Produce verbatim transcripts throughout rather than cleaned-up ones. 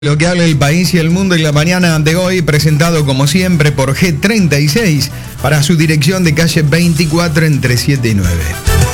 Lo que habla el país y el mundo en la mañana de hoy, presentado como siempre por G treinta y seis para su dirección de calle veinticuatro entre siete y nueve.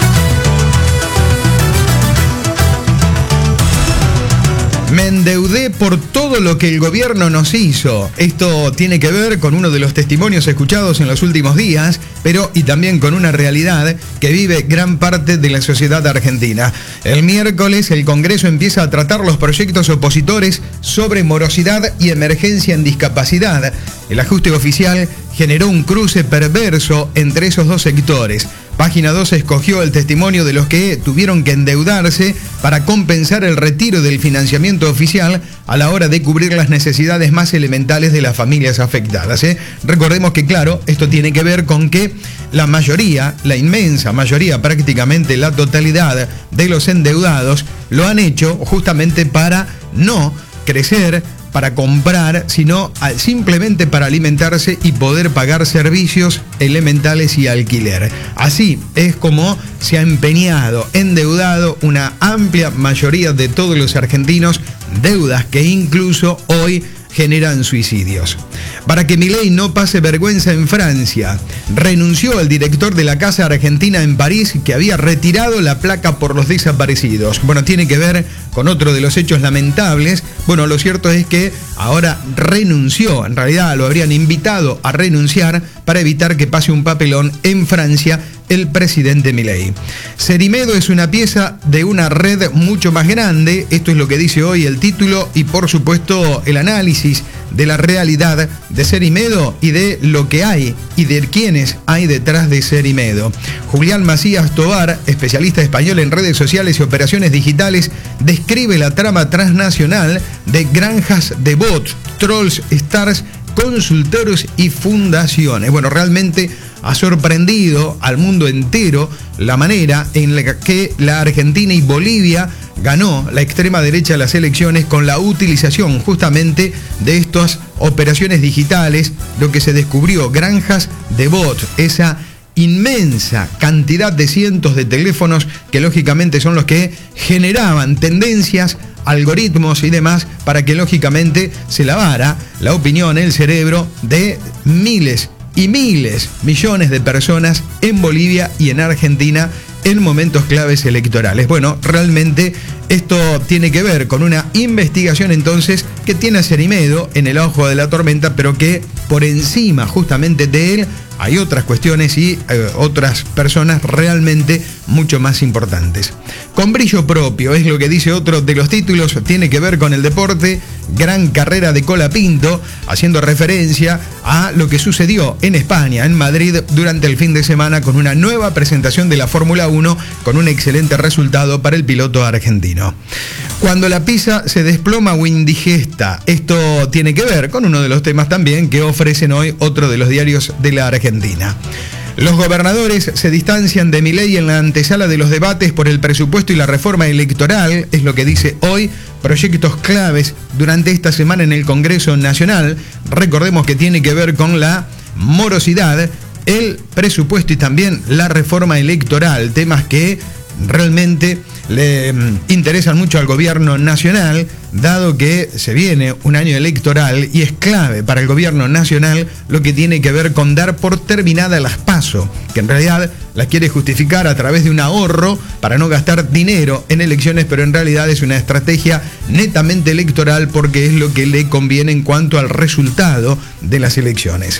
Me endeudé por todo lo que el gobierno nos hizo. Esto tiene que ver con uno de los testimonios escuchados en los últimos días, pero y también con una realidad que vive gran parte de la sociedad argentina. El miércoles el Congreso empieza a tratar los proyectos opositores sobre morosidad y emergencia en discapacidad. El ajuste oficial generó un cruce perverso entre esos dos sectores. Página dos escogió el testimonio de los que tuvieron que endeudarse para compensar el retiro del financiamiento oficial a la hora de cubrir las necesidades más elementales de las familias afectadas. ¿eh? Recordemos que, claro, esto tiene que ver con que la mayoría, la inmensa mayoría, prácticamente la totalidad de los endeudados lo han hecho justamente para no crecer, para comprar, sino simplemente para alimentarse y poder pagar servicios elementales y alquiler. Así es como se ha empeñado, endeudado una amplia mayoría de todos los argentinos, deudas que incluso hoy generan suicidios. Para que Milei no pase vergüenza en Francia, renunció el director de la Casa Argentina en París que había retirado la placa por los desaparecidos. Bueno, tiene que ver con otro de los hechos lamentables. Bueno, lo cierto es que ahora renunció, en realidad lo habrían invitado a renunciar para evitar que pase un papelón en Francia el presidente Milei. Cerimedo es una pieza de una red mucho más grande, esto es lo que dice hoy el título y por supuesto el análisis de la realidad de Cerimedo y de lo que hay y de quiénes hay detrás de Cerimedo. Julián Macías Tobar, especialista español en redes sociales y operaciones digitales, describe la trama transnacional de granjas de bots, trolls, stars, consultores y fundaciones. Bueno, realmente ha sorprendido al mundo entero la manera en la que la Argentina y Bolivia ganó la extrema derecha las elecciones con la utilización justamente de estas operaciones digitales, lo que se descubrió, granjas de bots, esa inmensa cantidad de cientos de teléfonos que lógicamente son los que generaban tendencias, algoritmos y demás para que lógicamente se lavara la opinión, el cerebro de miles y miles, millones de personas en Bolivia y en Argentina en momentos claves electorales. Bueno, realmente esto tiene que ver con una investigación entonces que tiene a Cerimedo en el ojo de la tormenta, pero que por encima justamente de él hay otras cuestiones y eh, otras personas realmente mucho más importantes. Con brillo propio, es lo que dice otro de los títulos, tiene que ver con el deporte, gran carrera de Colapinto, haciendo referencia a lo que sucedió en España, en Madrid, durante el fin de semana con una nueva presentación de la Fórmula uno con un excelente resultado para el piloto argentino. Cuando la pizza se desploma o indigesta, esto tiene que ver con uno de los temas también que ofrecen hoy otro de los diarios de la Argentina. Los gobernadores se distancian de Milei en la antesala de los debates por el presupuesto y la reforma electoral, es lo que dice hoy, proyectos claves durante esta semana en el Congreso Nacional. Recordemos que tiene que ver con la morosidad, el presupuesto y también la reforma electoral, temas que realmente le interesan mucho al gobierno nacional, dado que se viene un año electoral y es clave para el gobierno nacional lo que tiene que ver con dar por terminada las PASO, que en realidad las quiere justificar a través de un ahorro para no gastar dinero en elecciones, pero en realidad es una estrategia netamente electoral porque es lo que le conviene en cuanto al resultado de las elecciones.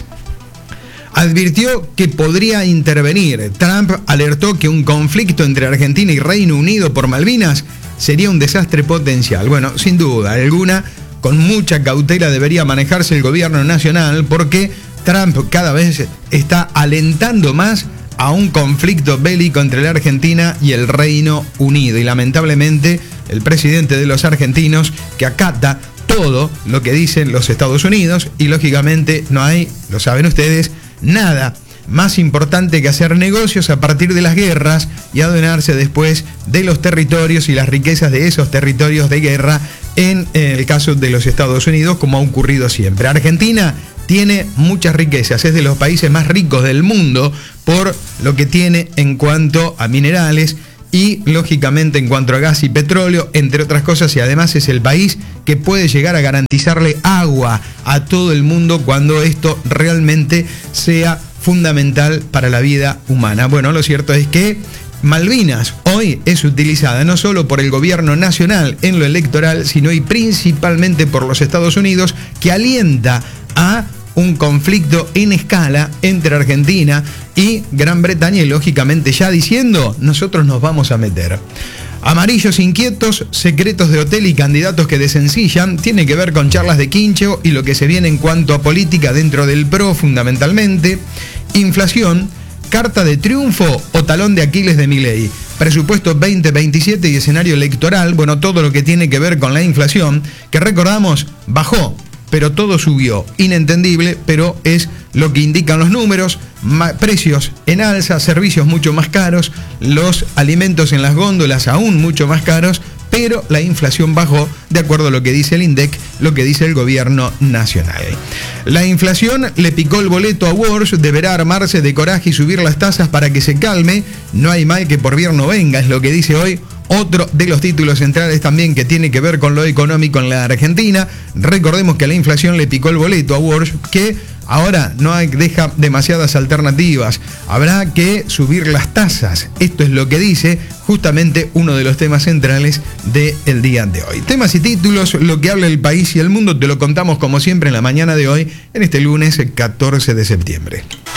Advirtió que podría intervenir. Trump alertó que un conflicto entre Argentina y Reino Unido por Malvinas sería un desastre potencial. Bueno, sin duda alguna, con mucha cautela debería manejarse el gobierno nacional porque Trump cada vez está alentando más a un conflicto bélico entre la Argentina y el Reino Unido. Y lamentablemente el presidente de los argentinos, que acata todo lo que dicen los Estados Unidos, y lógicamente no hay, lo saben ustedes, nada más importante que hacer negocios a partir de las guerras y adueñarse después de los territorios y las riquezas de esos territorios de guerra en el caso de los Estados Unidos, como ha ocurrido siempre. Argentina tiene muchas riquezas, es de los países más ricos del mundo por lo que tiene en cuanto a minerales, y lógicamente en cuanto a gas y petróleo, entre otras cosas, y además es el país que puede llegar a garantizarle agua a todo el mundo cuando esto realmente sea fundamental para la vida humana. Bueno, lo cierto es que Malvinas hoy es utilizada no solo por el gobierno nacional en lo electoral, sino y principalmente por los Estados Unidos, que alienta a un conflicto en escala entre Argentina y Gran Bretaña y lógicamente ya diciendo, nosotros nos vamos a meter. Amarillos inquietos, secretos de hotel y candidatos que desencillan, tiene que ver con charlas de quincho y lo que se viene en cuanto a política dentro del PRO fundamentalmente. Inflación, carta de triunfo o talón de Aquiles de Milei. Presupuesto veinte veintisiete y escenario electoral, bueno, todo lo que tiene que ver con la inflación, que recordamos, bajó, pero todo subió. Inentendible, pero es lo que indican los números. Ma- precios en alza, servicios mucho más caros, los alimentos en las góndolas aún mucho más caros, pero la inflación bajó, de acuerdo a lo que dice el INDEC, lo que dice el gobierno nacional. La inflación le picó el boleto a Walsh, deberá armarse de coraje y subir las tasas para que se calme. No hay mal que por bien no venga, es lo que dice hoy otro de los títulos centrales también que tiene que ver con lo económico en la Argentina. Recordemos que la inflación le picó el boleto a Walsh, que ahora no hay, deja demasiadas alternativas. Habrá que subir las tasas. Esto es lo que dice justamente uno de los temas centrales del día de hoy. Temas y títulos, lo que habla el país y el mundo, te lo contamos como siempre en la mañana de hoy, en este lunes catorce de septiembre.